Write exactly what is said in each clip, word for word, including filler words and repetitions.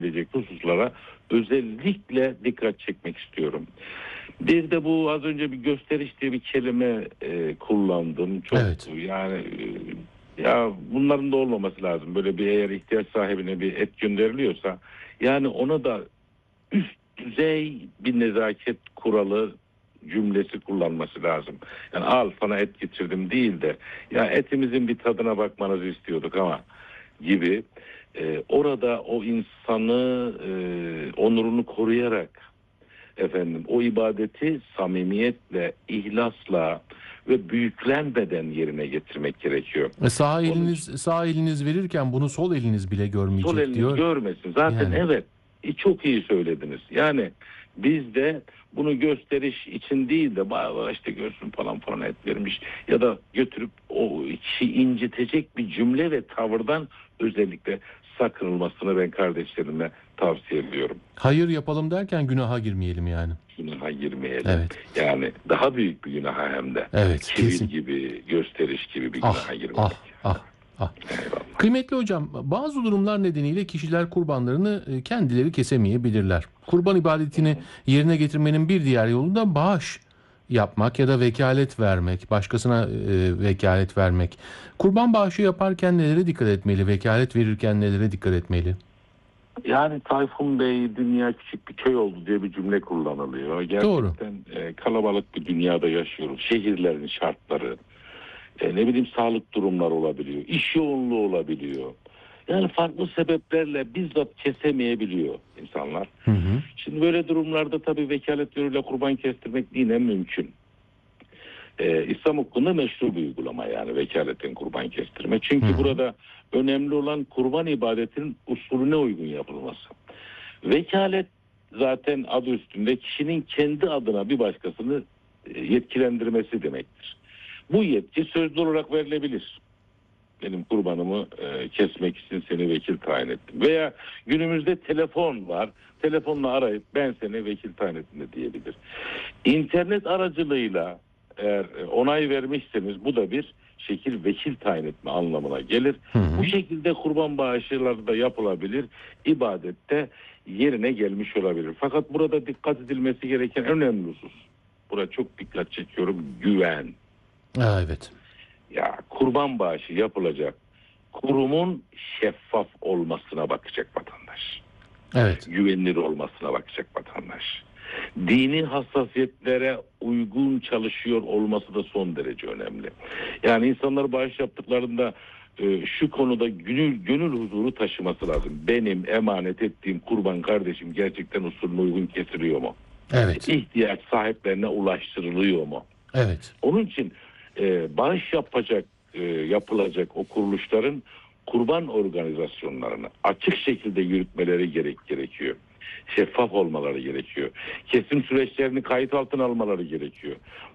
edecek hususlara özellikle dikkat çekmek istiyorum. Bir de bu az önce bir gösteriş diye bir kelime e, kullandım. Çok Evet. yani e, ya bunların da olmaması lazım. Böyle bir eğer ihtiyaç sahibine bir et gönderiliyorsa yani ona da üst düzey bir nezaket kuralı cümlesi kullanması lazım. Yani al sana et getirdim değil de ya etimizin bir tadına bakmanızı istiyorduk ama gibi e, orada o insanı e, onurunu koruyarak efendim o ibadeti samimiyetle, ihlasla ve büyüklenmeden yerine getirmek gerekiyor. E sağ Onun eliniz sağ eliniz verirken bunu sol eliniz bile görmeyecek sol eliniz diyor. görmesin. Zaten Yani. evet e, çok iyi söylediniz. Yani biz de bunu gösteriş için değil de bayağı işte görsün falan falan et vermiş ya da götürüp o kişi incitecek bir cümle ve tavırdan özellikle sakınılmasını ben kardeşlerime tavsiye ediyorum. Hayır yapalım derken günaha girmeyelim yani. Günaha girmeyelim. Evet. Yani daha büyük bir günaha hem de. Evet, Kibir kesin. gibi, gösteriş gibi bir Ah, günaha girmemek. ah, ah, ah. Eyvallah. Kıymetli hocam, bazı durumlar nedeniyle kişiler kurbanlarını e, kendileri kesemeyebilirler. Kurban ibadetini yerine getirmenin bir diğer yolu da bağış yapmak ya da vekalet vermek, başkasına e, vekalet vermek. Kurban bağışı yaparken nelere dikkat etmeli, vekalet verirken nelere dikkat etmeli? Yani Tayfun Bey dünya küçük bir köy oldu diye bir cümle kullanılıyor. Gerçekten e, kalabalık bir dünyada yaşıyoruz. Şehirlerin şartları, e, ne bileyim sağlık durumları olabiliyor, iş yoğunluğu olabiliyor. Yani farklı sebeplerle bizzat kesemeyebiliyor insanlar. Hı hı. Şimdi böyle durumlarda tabii vekalet yoluyla kurban kestirmek yine mümkün. Ee, İslam hukukunda meşru bir uygulama yani vekaletin kurban kestirme. Çünkü Hı hı. burada önemli olan kurban ibadetinin usulüne uygun yapılması. Vekalet zaten adı üstünde kişinin kendi adına bir başkasını e, yetkilendirmesi demektir. Bu yetki sözlü olarak verilebilir. Benim kurbanımı e, kesmek için seni vekil tayin ettim. Veya günümüzde telefon var. Telefonla arayıp ben seni vekil tayin ettim de diyebilir. İnternet aracılığıyla eğer onay vermişseniz bu da bir şekil vekil tayin etme anlamına gelir. Hı hı. Bu şekilde kurban bağışları da yapılabilir. İbadette yerine gelmiş olabilir. Fakat burada dikkat edilmesi gereken önemli husus. Buna çok dikkat çekiyorum. Güven. Aa, evet. Ya kurban bağışı yapılacak kurumun şeffaf olmasına bakacak vatandaş. Evet. Güvenilir olmasına bakacak vatandaş. Dini hassasiyetlere uygun çalışıyor olması da son derece önemli. Yani insanlar bağış yaptıklarında e, şu konuda gönül, gönül huzuru taşıması lazım. Benim emanet ettiğim kurban kardeşim gerçekten usulüne uygun kesiliyor mu? Evet. İhtiyaç sahiplerine ulaştırılıyor mu? Evet. Onun için e, bağış yapacak, e, yapılacak o kuruluşların kurban organizasyonlarını açık şekilde yürütmeleri gerek gerekiyor. Şeffaf olmaları gerekiyor. Kesim süreçlerini kayıt altına almaları gerekiyor.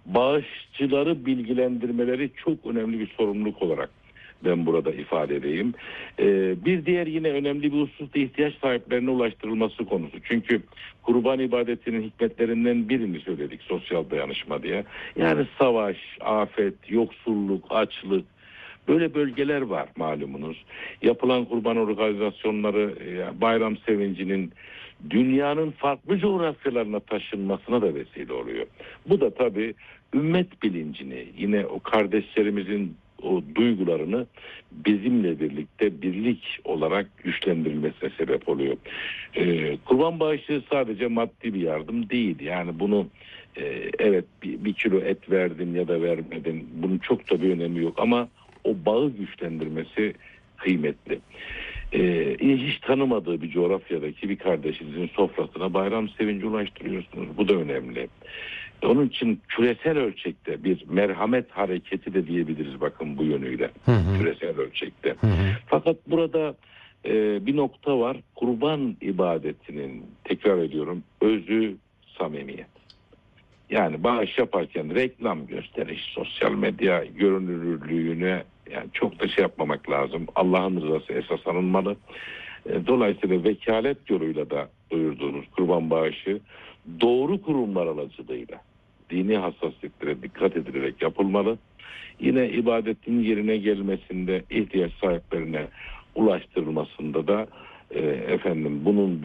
Bağışçıları bilgilendirmeleri çok önemli bir sorumluluk olarak ben burada ifade edeyim. Ee, bir diğer yine önemli bir husus da ihtiyaç sahiplerine ulaştırılması konusu. Çünkü kurban ibadetinin hikmetlerinden birini söyledik sosyal dayanışma diye. Yani savaş, afet, yoksulluk, açlık, böyle bölgeler var malumunuz. Yapılan kurban organizasyonları bayram sevincinin dünyanın farklı coğrafyalarına taşınmasına da vesile oluyor. Bu da tabii ümmet bilincini, yine o kardeşlerimizin o duygularını bizimle birlikte birlik olarak güçlendirilmesine sebep oluyor. Ee, kurban bağışı sadece maddi bir yardım değil. Yani bunu e, evet bir, bir kilo et verdin ya da vermedin. Bunun çok da bir önemi yok ama o bağı güçlendirmesi kıymetli. Ee, hiç tanımadığı bir coğrafyadaki bir kardeşinizin sofrasına bayram sevinci ulaştırıyorsunuz. Bu da önemli. Onun için küresel ölçekte bir merhamet hareketi de diyebiliriz bakın bu yönüyle. Hı hı. Küresel ölçekte. Hı hı. Fakat burada e, bir nokta var. Kurban ibadetinin, tekrar ediyorum, özü samimiyet. Yani bağış yaparken reklam, gösteriş, sosyal medya görünürlüğüne yani çok da şey yapmamak lazım. Allah'ın rızası esas alınmalı. Dolayısıyla vekalet yoluyla da duyurduğunuz kurban bağışı doğru kurumlar aracılığıyla dini hassasiyetlere dikkat edilerek yapılmalı. Yine ibadetin yerine gelmesinde ihtiyaç sahiplerine ulaştırılmasında da e, efendim bunun